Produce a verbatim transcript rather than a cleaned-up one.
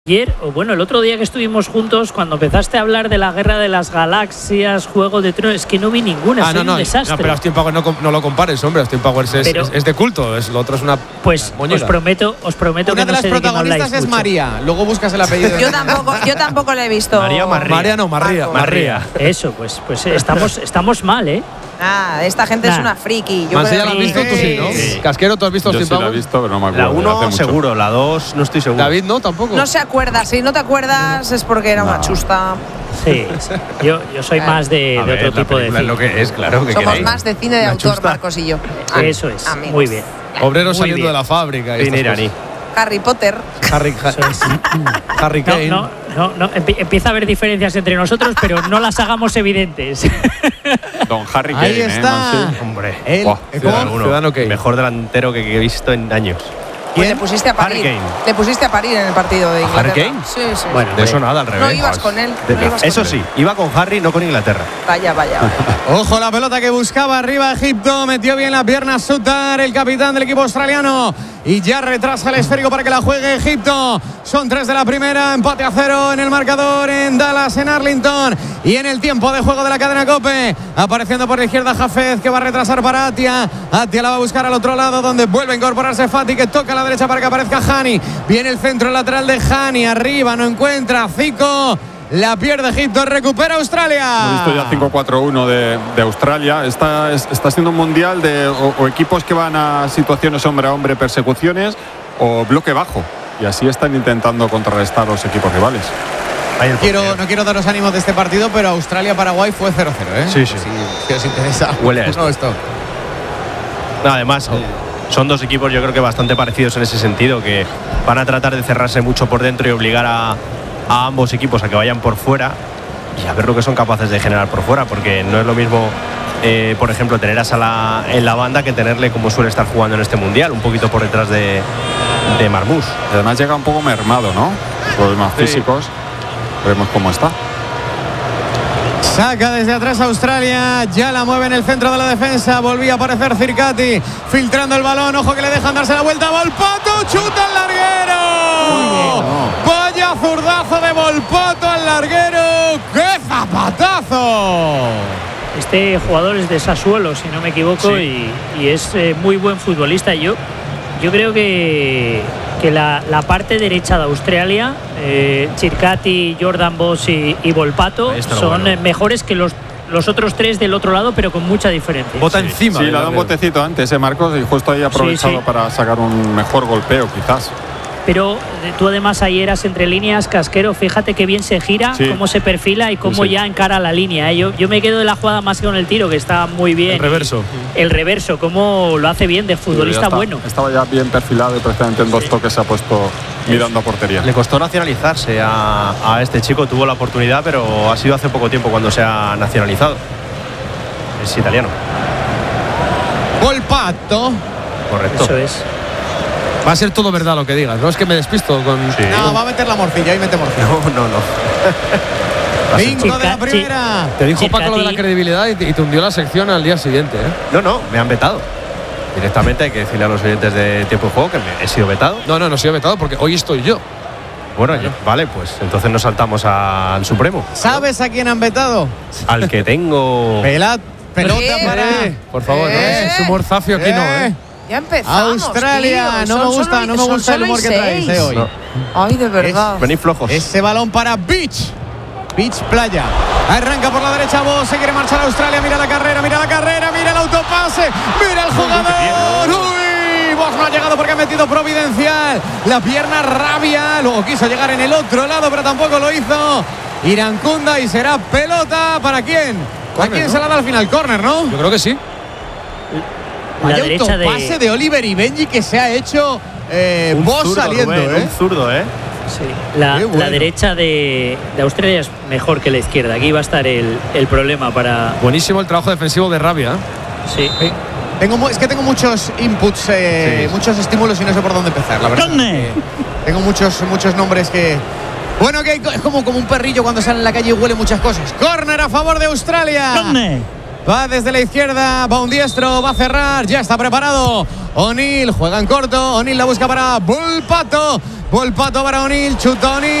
Ayer, o bueno, el otro día que estuvimos juntos, cuando empezaste a hablar de la guerra de las galaxias, Juego de Tronos, es que no vi ninguna, ah, soy no, no, un desastre. No, pero Austin Powers no, no lo compares, hombre, Austin Powers es, es, es de culto, es, lo otro es una. Pues os prometo, os prometo una que no sé de Una de las protagonistas es mucho. María, luego buscas el apellido. yo tampoco, yo tampoco la he visto. María María. María no, María. María. Eso, pues, pues estamos, estamos mal, ¿eh? Ah, esta gente nah. es una friki. Yo ¿ya la has visto? Tú sí, ¿no? Sí. Casquero, ¿tú has visto Austin Powers? Yo sí la he visto, pero no me acuerdo. La uno seguro, la dos no estoy seguro. David, ¿no? Tampoco. No se acuerda. Si no te acuerdas es porque era no. una chusta. Sí, yo, yo soy más de, de ver, otro tipo de cine. Lo que es, claro que Somos queréis. más de cine de la autor, chusta. Marcos y yo. Ah, Eso es, amigos. Muy bien. Obreros saliendo bien. de la fábrica. Cine iraní. Harry Potter. Harry, Harry Kane. No, no, no, no, empieza a haber diferencias entre nosotros, pero no las hagamos evidentes. Don Harry Kane. Ahí está. ¿eh? Hombre. El, wow. Ciudadano, Ciudadano Kane. Mejor delantero que, que he visto en años. Pues le pusiste a parir. Le pusiste a parir en el partido de Inglaterra. ¿Harry Kane? Sí, sí. Bueno, de eso nada, al revés. No ibas con él. De, no ibas eso con sí, él. iba con Harry, no con Inglaterra. Vaya, vaya. Ojo la pelota que buscaba arriba Egipto. Metió bien la pierna Sutar, el capitán del equipo australiano. Y ya retrasa el esférico para que la juegue Egipto. Son tres de la primera, empate a cero en el marcador en Dallas, en Arlington. Y en el tiempo de juego de la cadena COPE, apareciendo por la izquierda Jafez, que va a retrasar para Atia. Atia la va a buscar al otro lado, donde vuelve a incorporarse Fati, que toca a la derecha para que aparezca Hani. Viene el centro lateral de Hani, arriba no encuentra Zico. La pierde Egipto, recupera Australia. Hemos visto ya cinco cuatro uno de, de Australia. Está, está siendo un mundial de o, o equipos que van a situaciones hombre a hombre, persecuciones o bloque bajo. Y así están intentando contrarrestar los equipos rivales. Quiero, no quiero daros ánimos de este partido, pero Australia-Paraguay fue cero cero, ¿eh? Sí, sí. Si, si os interesa. Huele a esto. No, esto. Además, sí. son dos equipos yo creo que bastante parecidos en ese sentido, que van a tratar de cerrarse mucho por dentro y obligar a, a ambos equipos a que vayan por fuera y a ver lo que son capaces de generar por fuera, porque no es lo mismo, eh, por ejemplo, tener a Salah en la banda que tenerle como suele estar jugando en este mundial, un poquito por detrás de, de Marmoush. Además llega un poco mermado, ¿no? Problemas sí. físicos. Veremos cómo está. Saca desde atrás Australia, ya la mueve en el centro de la defensa, volvía a aparecer Circati, filtrando el balón, ojo que le dejan darse la vuelta, Volpato, chuta al larguero. Vaya zurdazo de Volpato al larguero, ¡qué zapatazo! Este jugador es de Sassuolo, si no me equivoco, sí. y, y es eh, muy buen futbolista. Yo, yo creo que, que la, la parte derecha de Australia, eh, Circati, Jordan Boss y, y Volpato, son bueno. mejores que los, los otros tres del otro lado, pero con mucha diferencia. Bota sí. encima. Sí, le ha dado un botecito antes, ¿eh, Marcos? Y justo ahí ha aprovechado sí, sí. para sacar un mejor golpeo, quizás. Pero tú además ahí eras entre líneas, Casquero, fíjate qué bien se gira, sí. cómo se perfila y cómo sí, sí. ya encara la línea. ¿eh? Yo, yo me quedo de la jugada más que con el tiro, que está muy bien. El reverso. El reverso, cómo lo hace bien, de futbolista sí, está, bueno. Estaba ya bien perfilado y precisamente en dos sí. toques se ha puesto mirando a portería. Le costó nacionalizarse a, a este chico, tuvo la oportunidad, pero ha sido hace poco tiempo cuando se ha nacionalizado. Es italiano. Volpato. Correcto. Eso es. Va a ser todo verdad lo que digas, ¿no? Es que me despisto con... Sí. No, va a meter la morcilla, ahí mete morcilla. No, no, no. Bingo de la primera. Te dijo Paco lo de la credibilidad y te, y te hundió la sección al día siguiente, ¿eh? No, no, me han vetado. Directamente hay que decirle a los oyentes de Tiempo de Juego que me he sido vetado. No, no, no he sido vetado porque hoy estoy yo. Bueno, yo, vale, pues entonces nos saltamos al Supremo. ¿Sabes a quién han vetado? Al que tengo... Pelat, pelota ¿Eh? para... Eh, por favor, ¿Eh? no es humor zafio aquí, ¿Eh? no, ¿eh? Ya empezamos, Australia, tío. no me gusta, solo, no me gusta el humor que traéis eh, hoy. No. Ay, de verdad. Venid flojos. Ese balón para Beach. Beach Playa. Arranca por la derecha Boss, se quiere marchar a Australia, mira la carrera, mira la carrera, mira el autopase, mira el jugador. Uy, Boss no ha llegado porque ha metido Providencial. La pierna rabia, luego quiso llegar en el otro lado, pero tampoco lo hizo. Irancunda y será pelota para quién. ¿A quién se la da al final? Córner, ¿no? Yo creo que sí. La Vaya autopase de... de Oliver y Benji que se ha hecho eh, Boss saliendo, Rubén, ¿eh? Un zurdo, ¿eh? Sí. La, bueno. la derecha de, de Australia es mejor que la izquierda. Aquí va a estar el, el problema para... Buenísimo el trabajo defensivo de Rabia. Sí. sí. Tengo, es que tengo muchos inputs, eh, sí. muchos estímulos y no sé por dónde empezar, la verdad. Eh, tengo muchos, muchos nombres que... Bueno, que es como, como un perrillo cuando sale en la calle y huele muchas cosas. Córner a favor de Australia. ¿Dónde? Va desde la izquierda, va un diestro, va a cerrar, ya está preparado. O'Neill juega en corto, O'Neill la busca para Volpato, Volpato para O'Neill, chuta O'Neill.